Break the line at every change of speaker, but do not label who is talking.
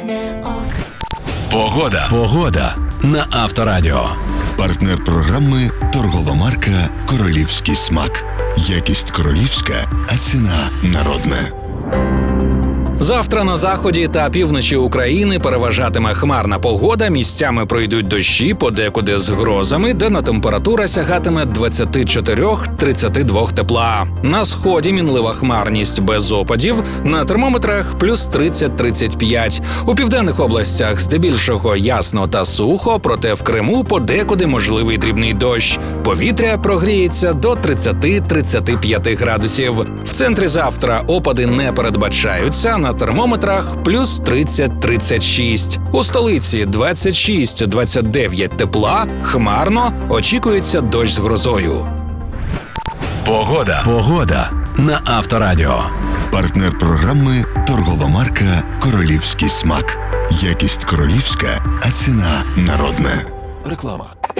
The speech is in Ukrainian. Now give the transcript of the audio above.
не ок.
Погода на Авторадіо.
Партнер програми торгова марка «Королівський смак». Якість королівська, а ціна народна.
Завтра на заході та півночі України переважатиме хмарна погода, місцями пройдуть дощі, подекуди з грозами, денна температура сягатиме 24-32 тепла. На сході мінлива хмарність без опадів, на термометрах плюс 30-35. У південних областях здебільшого ясно та сухо, проте в Криму подекуди можливий дрібний дощ. Повітря прогріється до 30-35 градусів. В центрі завтра опади не передбачаються, на термометрах плюс 30-36. У столиці 26-29 тепла, хмарно, очікується дощ з грозою.
Погода на Авторадіо.
Партнер програми торгова марка «Королівський смак». Якість королівська, а ціна народна.
Реклама.